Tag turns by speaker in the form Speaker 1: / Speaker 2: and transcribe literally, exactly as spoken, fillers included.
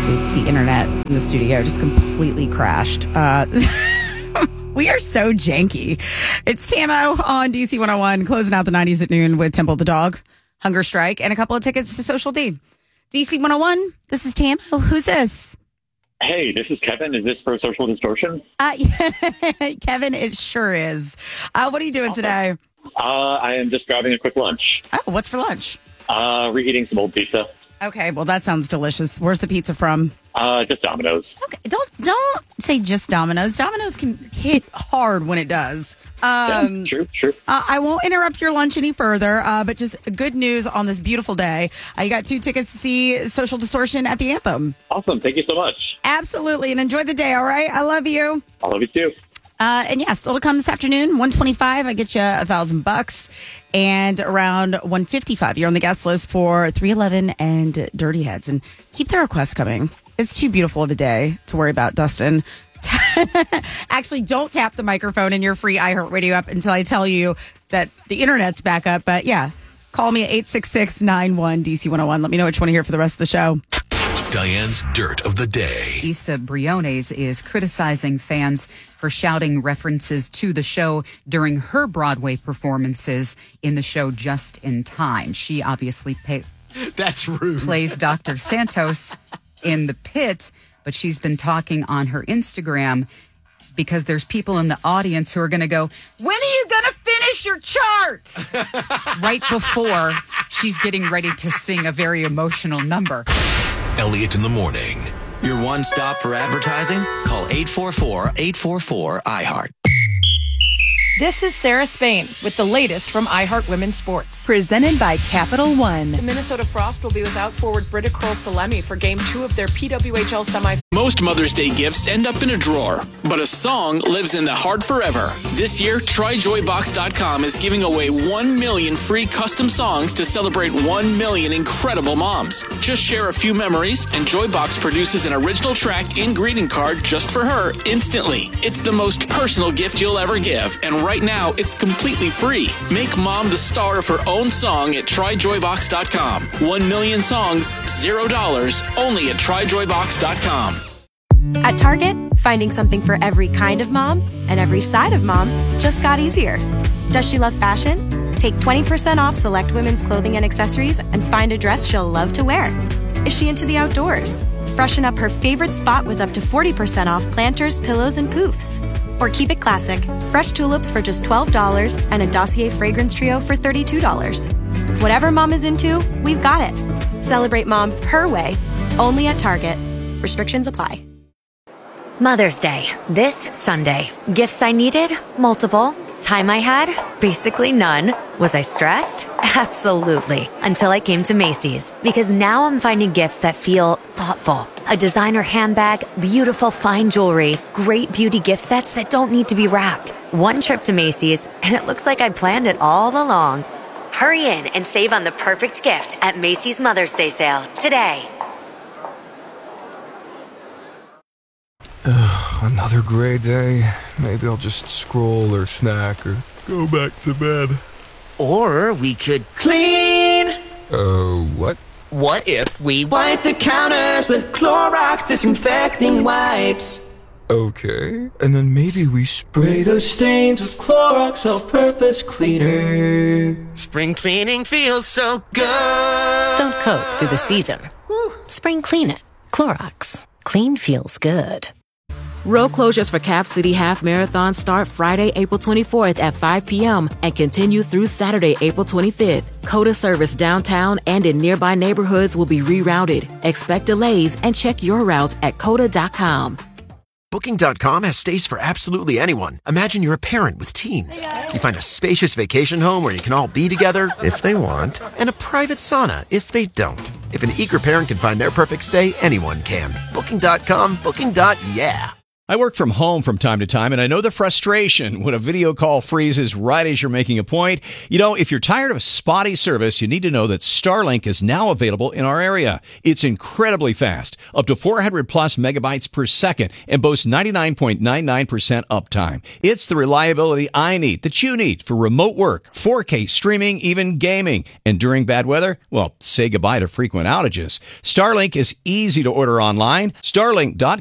Speaker 1: Dude, the internet in the studio just completely crashed. Uh, we are so janky. It's Tamo on D C one oh one, closing out the nineties at noon with Temple the Dog, Hunger Strike, and a couple of tickets to Social D. D C one oh one, this is Tamo. Who's this?
Speaker 2: Hey, this is Kevin. Is this for Social Distortion?
Speaker 1: Uh, yeah, Kevin, it sure is. Uh, what are you doing
Speaker 2: awesome.
Speaker 1: today?
Speaker 2: Uh, I am just grabbing a quick lunch.
Speaker 1: Oh, what's for lunch?
Speaker 2: Uh, reheating some old pizza.
Speaker 1: Okay, well, that sounds delicious. Where's the pizza from?
Speaker 2: Uh, just Domino's.
Speaker 1: Okay, don't don't say just Domino's. Domino's can hit hard when it does. Um,
Speaker 2: yeah, true, true.
Speaker 1: Uh, I won't interrupt your lunch any further, uh, but just good news on this beautiful day. Uh, you got two tickets to see Social Distortion at the Anthem.
Speaker 2: Awesome. Thank you so much.
Speaker 1: Absolutely, and enjoy the day, all right? I love you.
Speaker 2: I love you too.
Speaker 1: Uh, and yeah, still to come this afternoon, one twenty-five, I get you a thousand bucks. And around one fifty-five, you're on the guest list for three eleven and Dirty Heads. And keep the requests coming. It's too beautiful of a day to worry about, Dustin. Actually, don't tap the microphone in your free iHeartRadio app until I tell you that the internet's back up. But yeah, call me at eight six six, nine one, D C one oh one. Let me know what you want to hear for the rest of the show.
Speaker 3: Diane's Dirt of the Day.
Speaker 4: Issa Briones is criticizing fans for shouting references to the show during her Broadway performances in the show Just in Time. She obviously pay-
Speaker 5: That's rude.
Speaker 4: plays Doctor Santos in The Pit, but she's been talking on her Instagram because there's people in the audience who are going to go, when are you going to finish your charts? Right before she's getting ready to sing a very emotional number.
Speaker 3: Elliot in the morning.
Speaker 5: Your one stop for advertising? Call eight four four, eight four four, I heart.
Speaker 6: This is Sarah Spain with the latest from iHeart Women's Sports.
Speaker 7: Presented by Capital One.
Speaker 6: The Minnesota Frost will be without forward Britta Krol-Salemi for Game two of their P W H L semi.
Speaker 8: Most Mother's Day gifts end up in a drawer, but a song lives in the heart forever. This year, Try Joy Box dot com is giving away one million free custom songs to celebrate one million incredible moms. Just share a few memories, and Joybox produces an original track and greeting card just for her instantly. It's the most personal gift you'll ever give, and right now, it's completely free. Make mom the star of her own song at Try Joy Box dot com. One million songs, zero dollars, only at Try Joy Box dot com.
Speaker 9: At Target, finding something for every kind of mom and every side of mom just got easier. Does she love fashion? Take twenty percent off select women's clothing and accessories and find a dress she'll love to wear. Is she into the outdoors? Freshen up her favorite spot with up to forty percent off planters, pillows, and poofs. Or keep it classic, fresh tulips for just twelve dollars and a Dossier fragrance trio for thirty-two dollars. Whatever mom is into, we've got it. Celebrate mom her way, only at Target. Restrictions apply.
Speaker 10: Mother's Day, this Sunday. Gifts I needed? Multiple. Time I had? Basically none. Was I stressed? Absolutely. Until I came to Macy's. Because now I'm finding gifts that feel thoughtful. A designer handbag, beautiful fine jewelry, great beauty gift sets that don't need to be wrapped. One trip to Macy's, and it looks like I planned it all along. Hurry in and save on the perfect gift at Macy's Mother's Day sale today.
Speaker 11: Another gray day. Maybe I'll just scroll or snack or go back to bed.
Speaker 12: Or we could clean.
Speaker 11: Uh, what?
Speaker 12: What if we wipe the counters with Clorox disinfecting wipes?
Speaker 11: Okay, and then maybe we spray
Speaker 12: those stains with Clorox all-purpose cleaner.
Speaker 7: Spring cleaning feels so good. Don't cope through the season. Spring clean it. Clorox. Clean feels good.
Speaker 13: Road closures for Cap City Half Marathon start Friday, April twenty-fourth at five p.m. and continue through Saturday, April twenty-fifth. COTA service downtown and in nearby neighborhoods will be rerouted. Expect delays and check your route at cota dot com.
Speaker 14: Booking dot com has stays for absolutely anyone. Imagine you're a parent with teens. You find a spacious vacation home where you can all be together, if they want, and a private sauna, if they don't. If an eager parent can find their perfect stay, anyone can. Booking dot com, booking. Yeah.
Speaker 15: I work from home from time to time, and I know the frustration when a video call freezes right as you're making a point. You know, if you're tired of spotty service, you need to know that Starlink is now available in our area. It's incredibly fast, up to four hundred plus megabytes per second, and boasts ninety-nine point nine nine percent uptime. It's the reliability I need, that you need, for remote work, four K streaming, even gaming. And during bad weather, well, say goodbye to frequent outages. Starlink is easy to order online. Starlink dot